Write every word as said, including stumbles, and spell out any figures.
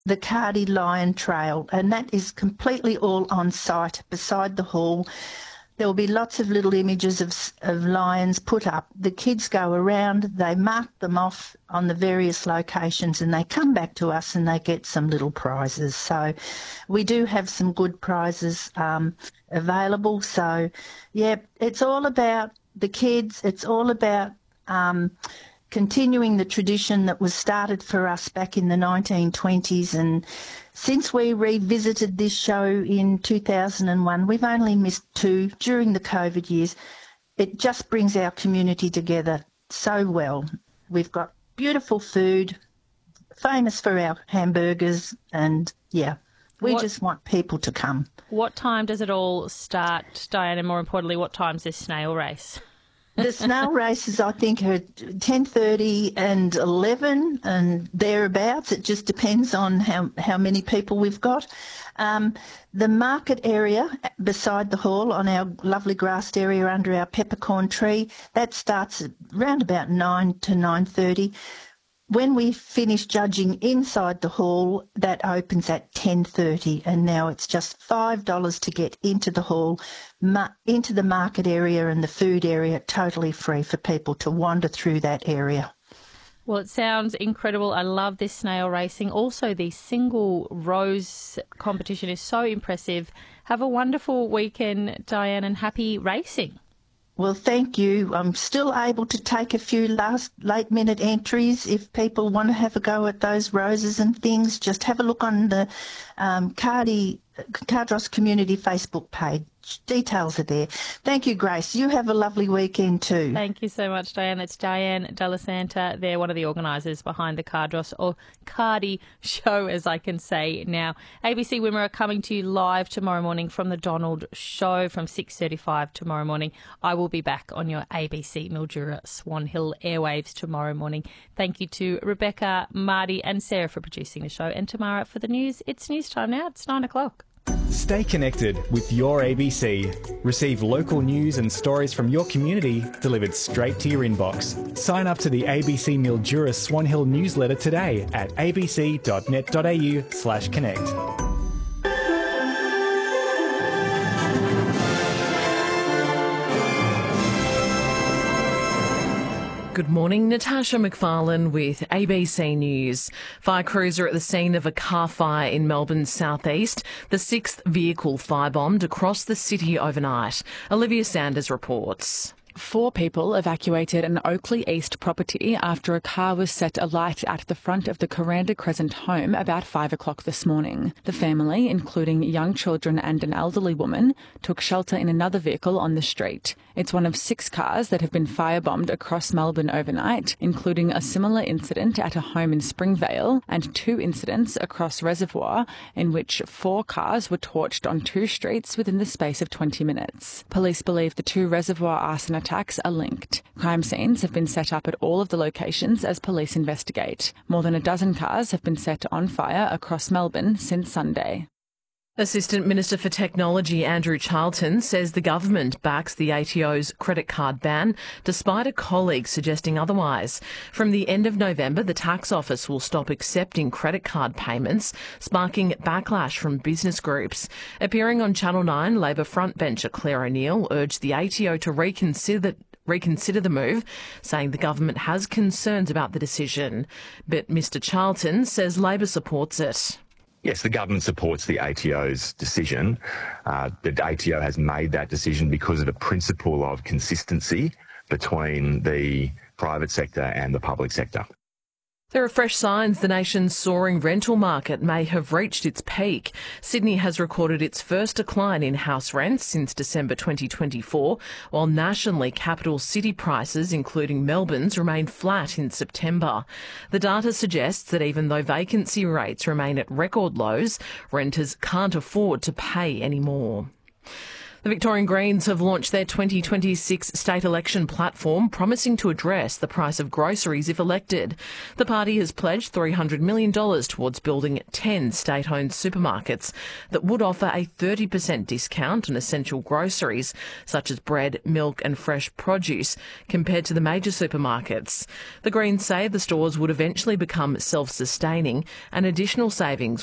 the Cardi Lion Trail, and that is completely all on site beside the hall. There will be lots of little images of, of lions put up. The kids go around, they mark them off on the various locations, and they come back to us and they get some little prizes. So we do have some good prizes um, available. So, yeah, it's all about the kids. It's all about um, continuing the tradition that was started for us back in the nineteen twenties, and since we revisited this show in two thousand one, we've only missed two during the COVID years. It just brings our community together so well. We've got beautiful food, famous for our hamburgers, and yeah, we what, just want people to come. What time does it all start, Diane, and more importantly, what time's this snail race? The snail races, I think, are ten thirty and eleven and thereabouts. It just depends on how, how many people we've got. Um, the market area beside the hall on our lovely grassed area under our peppercorn tree, that starts at around about nine to nine thirty. When we finish judging inside the hall, that opens at ten thirty, and now it's just five dollars to get into the hall, ma- into the market area and the food area, totally free for people to wander through that area. Well, it sounds incredible. I love this snail racing. Also, the single rose competition is so impressive. Have a wonderful weekend, Diane, and happy racing. Well, thank you. I'm still able to take a few last late-minute entries if people want to have a go at those roses and things. Just have a look on the um, Cardi, Cardross Community Facebook page. Details are there. Thank you, Grace. You have a lovely weekend too. Thank you so much, Diane. It's Diane Della Santa. They're one of the organisers behind the Cardross or Cardi show, as I can say now. A B C Wimmera are coming to you live tomorrow morning from the Donald Show from six thirty-five tomorrow morning. I will be back on your A B C Mildura Swan Hill airwaves tomorrow morning. Thank you to Rebecca, Marty and Sarah for producing the show, and Tamara for the news. It's news time now. It's nine o'clock. Stay connected with your A B C. Receive local news and stories from your community delivered straight to your inbox. Sign up to the A B C Mildura Swan Hill newsletter today at abc.net.au slash connect. Good morning, Natasha McFarlane with A B C News. Fire crews are at the scene of a car fire in Melbourne's southeast. The sixth vehicle firebombed across the city overnight. Olivia Sanders reports. Four people evacuated an Oakley East property after a car was set alight at the front of the Coranda Crescent home about five o'clock this morning. The family, including young children and an elderly woman, took shelter in another vehicle on the street. It's one of six cars that have been firebombed across Melbourne overnight, including a similar incident at a home in Springvale and two incidents across Reservoir in which four cars were torched on two streets within the space of twenty minutes. Police believe the two Reservoir arson attacks are linked. Crime scenes have been set up at all of the locations as police investigate. More than a dozen cars have been set on fire across Melbourne since Sunday. Assistant Minister for Technology Andrew Charlton says the government backs the A T O's credit card ban, despite a colleague suggesting otherwise. From the end of November, the tax office will stop accepting credit card payments, sparking backlash from business groups. Appearing on Channel nine, Labor frontbencher Claire O'Neill urged the A T O to reconsider reconsider the move, saying the government has concerns about the decision. But Mr Charlton says Labor supports it. Yes, the government supports the A T O's decision. Uh, the A T O has made that decision because of the principle of consistency between the private sector and the public sector. There are fresh signs the nation's soaring rental market may have reached its peak. Sydney has recorded its first decline in house rents since December twenty twenty-four, while nationally capital city prices, including Melbourne's, remain flat in September. The data suggests that even though vacancy rates remain at record lows, renters can't afford to pay any more. The Victorian Greens have launched their twenty twenty-six state election platform, promising to address the price of groceries if elected. The party has pledged three hundred million dollars towards building ten state-owned supermarkets that would offer a thirty percent discount on essential groceries, such as bread, milk and fresh produce, compared to the major supermarkets. The Greens say the stores would eventually become self-sustaining and additional savings